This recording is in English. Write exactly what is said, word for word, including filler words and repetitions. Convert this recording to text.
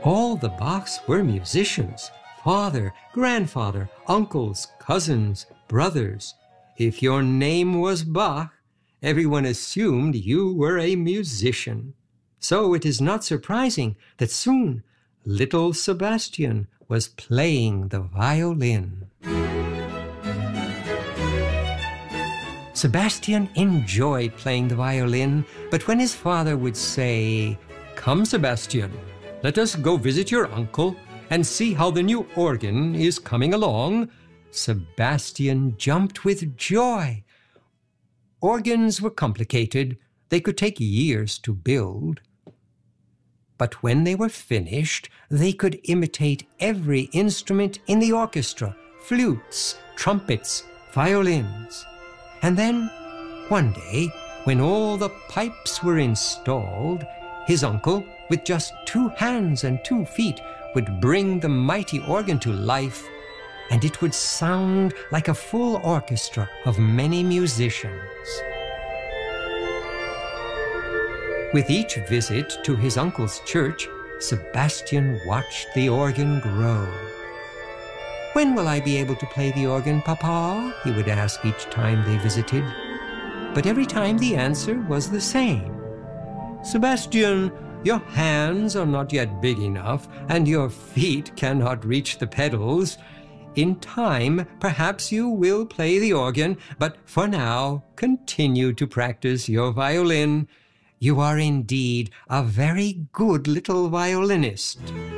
All the Bachs were musicians. Father, grandfather, uncles, cousins, brothers. If your name was Bach, everyone assumed you were a musician. So it is not surprising that soon little Sebastian was playing the violin. Sebastian enjoyed playing the violin, but when his father would say, "Come, Sebastian, let us go visit your uncle and see how the new organ is coming along," Sebastian jumped with joy. Organs were complicated. They could take years to build. But when they were finished, they could imitate every instrument in the orchestra, flutes, trumpets, violins. And then, one day, when all the pipes were installed, his uncle, with just two hands and two feet, would bring the mighty organ to life, and it would sound like a full orchestra of many musicians. With each visit to his uncle's church, Sebastian watched the organ grow. "When will I be able to play the organ, Papa?" he would ask each time they visited. But every time the answer was the same. "Sebastian, your hands are not yet big enough, and your feet cannot reach the pedals. In time, perhaps you will play the organ, but for now, continue to practice your violin. You are indeed a very good little violinist."